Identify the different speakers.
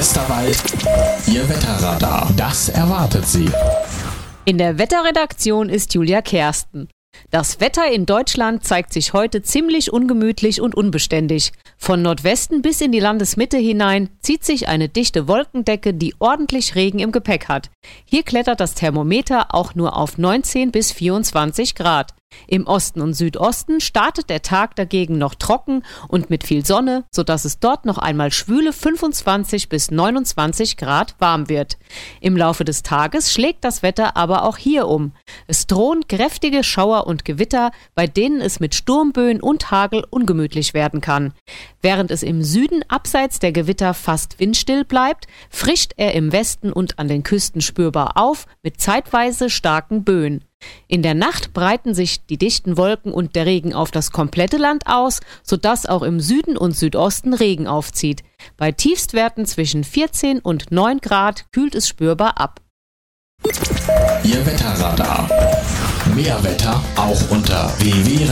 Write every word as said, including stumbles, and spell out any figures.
Speaker 1: Westerwald, Ihr Wetterradar. Das erwartet Sie.
Speaker 2: In der Wetterredaktion ist Julia Kersten. Das Wetter in Deutschland zeigt sich heute ziemlich ungemütlich und unbeständig. Von Nordwesten bis in die Landesmitte hinein zieht sich eine dichte Wolkendecke, die ordentlich Regen im Gepäck hat. Hier klettert das Thermometer auch nur auf neunzehn bis vierundzwanzig Grad. Im Osten und Südosten startet der Tag dagegen noch trocken und mit viel Sonne, sodass es dort noch einmal schwüle fünfundzwanzig bis neunundzwanzig Grad warm wird. Im Laufe des Tages schlägt das Wetter aber auch hier um. Es drohen kräftige Schauer und Gewitter, bei denen es mit Sturmböen und Hagel ungemütlich werden kann. Während es im Süden abseits der Gewitter fast windstill bleibt, frischt er im Westen und an den Küsten spürbar auf mit zeitweise starken Böen. In der Nacht breiten sich die dichten Wolken und der Regen auf das komplette Land aus, sodass auch im Süden und Südosten Regen aufzieht. Bei Tiefstwerten zwischen vierzehn und neun Grad kühlt es spürbar ab.
Speaker 1: Ihr Wetterradar. Mehr Wetter auch unter w w w punkt